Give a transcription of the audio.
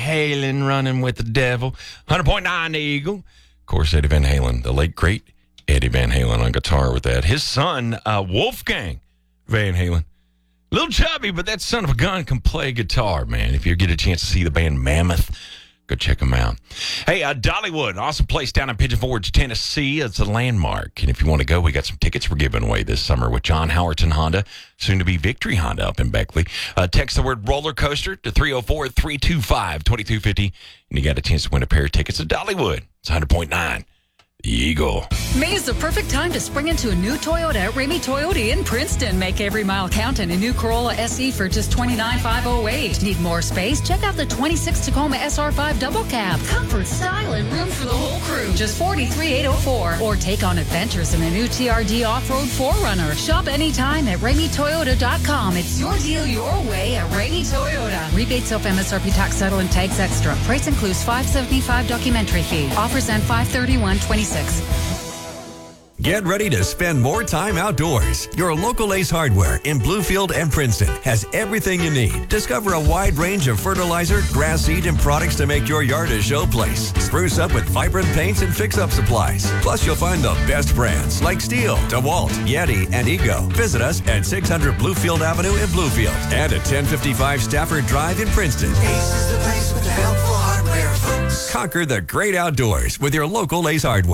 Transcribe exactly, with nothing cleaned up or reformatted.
Halen running with the devil. one hundred point nine The Eagle. Of course, Eddie Van Halen, the late, great Eddie Van Halen on guitar with that. His son, uh, Wolfgang Van Halen. Little chubby, but that son of a gun can play guitar, man. If you get a chance to see the band Mammoth, go check them out. Hey, uh, Dollywood, awesome place down in Pigeon Forge, Tennessee. It's a landmark. And if you want to go, we got some tickets we're giving away this summer with John Howerton Honda, soon to be Victory Honda up in Beckley. Uh, text the word roller coaster to three oh four, three two five, two two five oh, and you got a chance to win a pair of tickets to Dollywood. It's one hundred point nine The Eagle. May is the perfect time to spring into a new Toyota at Ramey Toyota in Princeton. Make every mile count in a new Corolla S E for just twenty-nine thousand five hundred eight. Need more space? Check out the twenty-six Tacoma S R five Double Cab. Comfort, style, and room for the whole crew. Just forty-three thousand eight hundred four. Or take on adventures in a new T R D Off-Road four runner. Shop anytime at ramey toyota dot com. It's your deal your way at Ramey Toyota. Rebates off M S R P tax settle and tags extra. Price includes five seventy-five documentary fee. Offers end five thirty-one twenty-six. Get ready to spend more time outdoors. Your local Ace Hardware in Bluefield and Princeton has everything you need. Discover a wide range of fertilizer, grass seed, and products to make your yard a showplace. Spruce up with vibrant paints and fix-up supplies. Plus, you'll find the best brands like Steel, DeWalt, Yeti, and Ego. Visit us at six hundred Bluefield Avenue in Bluefield and at ten fifty-five Stafford Drive in Princeton. Ace is the place with the helpful hardware, folks. Conquer the great outdoors with your local Ace Hardware.